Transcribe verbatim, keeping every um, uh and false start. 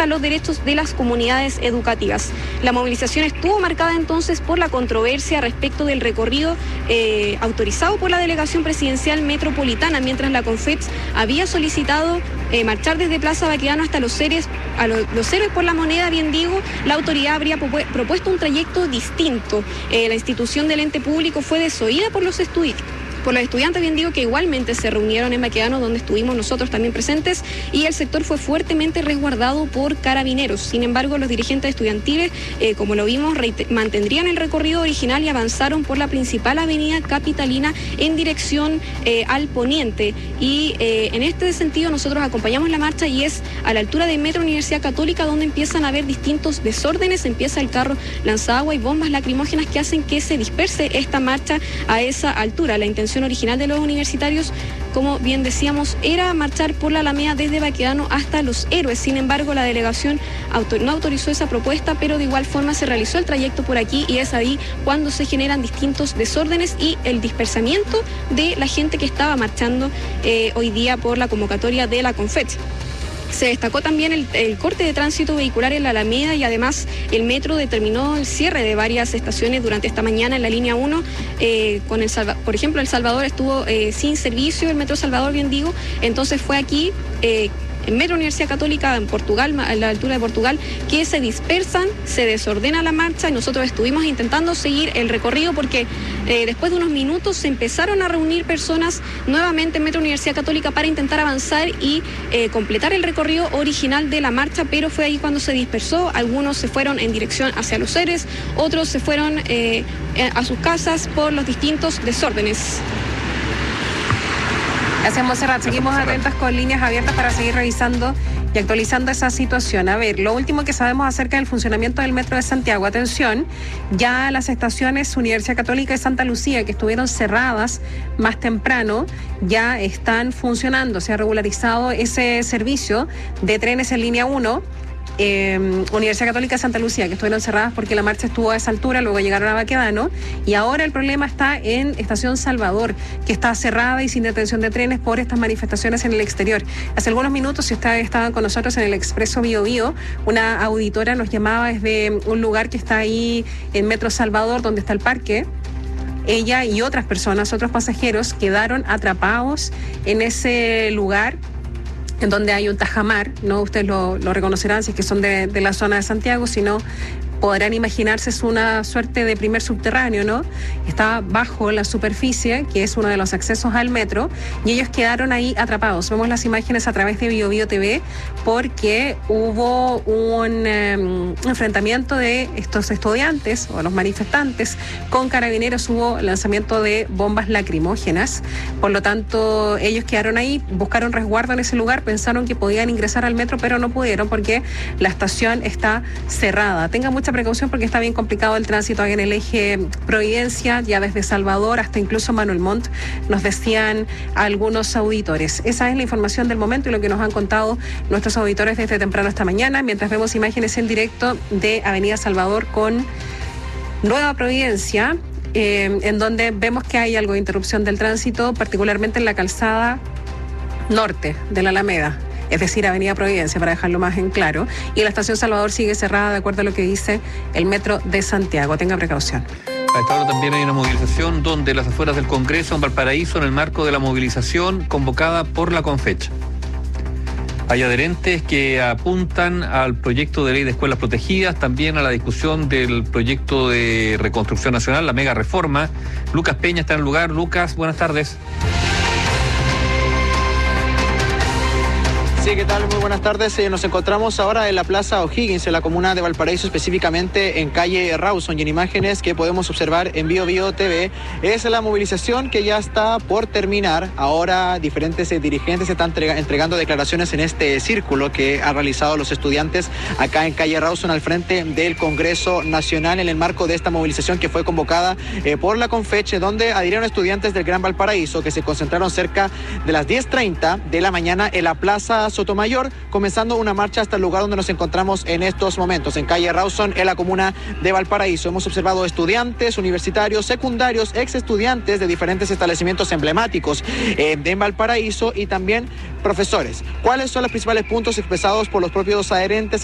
hasta los derechos de las comunidades educativas. La movilización estuvo marcada entonces por la controversia respecto del recorrido eh, autorizado por la Delegación Presidencial Metropolitana, mientras la CONFEPS había solicitado eh, marchar desde Plaza Baquedano hasta los Héroes, a lo, los Héroes por la Moneda, bien digo, la autoridad habría propuesto un trayecto distinto. Eh, la institución del ente público fue desoída por los estudiantes. Por los estudiantes, bien digo, que igualmente se reunieron en Baquedano, donde estuvimos nosotros también presentes, y el sector fue fuertemente resguardado por carabineros. Sin embargo, los dirigentes estudiantiles, eh, como lo vimos, mantendrían el recorrido original y avanzaron por la principal avenida capitalina en dirección eh, al poniente. Y eh, en este sentido nosotros acompañamos la marcha y es a la altura de Metro Universidad Católica, donde empiezan a haber distintos desórdenes. Empieza el carro lanzagua y bombas lacrimógenas que hacen que se disperse esta marcha a esa altura. La intención original de los universitarios, como bien decíamos, era marchar por la Alameda desde Baquedano hasta Los Héroes. Sin embargo, la delegación autor- no autorizó esa propuesta, pero de igual forma se realizó el trayecto por aquí y es ahí cuando se generan distintos desórdenes y el dispersamiento de la gente que estaba marchando eh, hoy día por la convocatoria de la CONFEPS. Se destacó también el, el corte de tránsito vehicular en la Alameda y además el metro determinó el cierre de varias estaciones durante esta mañana en la línea uno. Eh, con el Salva, por ejemplo, El Salvador estuvo eh, sin servicio, el Metro Salvador, bien digo, entonces fue aquí... Eh, en Metro Universidad Católica, en Portugal, a la altura de Portugal, que se dispersan, se desordena la marcha y nosotros estuvimos intentando seguir el recorrido porque eh, después de unos minutos se empezaron a reunir personas nuevamente en Metro Universidad Católica para intentar avanzar y eh, completar el recorrido original de la marcha, pero fue ahí cuando se dispersó. Algunos se fueron en dirección hacia Los Héroes, otros se fueron eh, a sus casas por los distintos desórdenes. Gracias, Monserrat. Seguimos atentas con líneas abiertas para seguir revisando y actualizando esa situación. A ver, lo último que sabemos acerca del funcionamiento del Metro de Santiago. Atención, ya las estaciones Universidad Católica y Santa Lucía, que estuvieron cerradas más temprano, ya están funcionando. Se ha regularizado ese servicio de trenes en línea uno. Eh, Universidad Católica de Santa Lucía, que estuvieron cerradas porque la marcha estuvo a esa altura, luego llegaron a Baquedano, y ahora el problema está en Estación Salvador, que está cerrada y sin detención de trenes por estas manifestaciones en el exterior. Hace algunos minutos, si ustedes estaban con nosotros en el Expreso Bío Bío, una auditora nos llamaba desde un lugar que está ahí en Metro Salvador, donde está el parque. Ella y otras personas, otros pasajeros, quedaron atrapados en ese lugar en donde hay un tajamar, ¿no? Ustedes lo, lo reconocerán si es que son de, de la zona de Santiago, si no podrán imaginarse, es una suerte de primer subterráneo, ¿no? Está bajo la superficie, que es uno de los accesos al metro, y ellos quedaron ahí atrapados. Vemos las imágenes a través de Bío Bío T V porque hubo un um, enfrentamiento de estos estudiantes o los manifestantes con carabineros, hubo lanzamiento de bombas lacrimógenas, por lo tanto ellos quedaron ahí, buscaron resguardo en ese lugar, pensaron que podían ingresar al metro, pero no pudieron porque la estación está cerrada. Tengan mucha precaución porque está bien complicado el tránsito en el eje Providencia, ya desde Salvador hasta incluso Manuel Montt, nos decían algunos auditores. Esa es la información del momento y lo que nos han contado nuestros auditores desde temprano esta mañana, mientras vemos imágenes en directo de Avenida Salvador con Nueva Providencia, eh, en donde vemos que hay algo de interrupción del tránsito, particularmente en la calzada norte de la Alameda, es decir, Avenida Providencia, para dejarlo más en claro, y la estación Salvador sigue cerrada de acuerdo a lo que dice el Metro de Santiago. Tenga precaución. A esta hora también hay una movilización donde las afueras del Congreso en Valparaíso, en el marco de la movilización convocada por la CONFEPS. Hay adherentes que apuntan al proyecto de ley de escuelas protegidas, también a la discusión del proyecto de reconstrucción nacional, la mega reforma. Lucas Peña está en el lugar. Lucas, buenas tardes. Sí, ¿qué tal? Muy buenas tardes. Eh, nos encontramos ahora en la Plaza O'Higgins, en la comuna de Valparaíso, específicamente en calle Rawson, y en imágenes que podemos observar en Bío Bío T V es la movilización que ya está por terminar. Ahora diferentes eh, dirigentes están entrega- entregando declaraciones en este círculo que han realizado los estudiantes acá en calle Rawson, al frente del Congreso Nacional, en el marco de esta movilización que fue convocada eh, por la CONFEPS, donde adhirieron estudiantes del Gran Valparaíso que se concentraron cerca de las diez treinta de la mañana en la Plaza Sotomayor, comenzando una marcha hasta el lugar donde nos encontramos en estos momentos, en calle Rawson, en la comuna de Valparaíso. Hemos observado estudiantes, universitarios, secundarios, ex estudiantes de diferentes establecimientos emblemáticos eh, en Valparaíso y también profesores. ¿Cuáles son los principales puntos expresados por los propios adherentes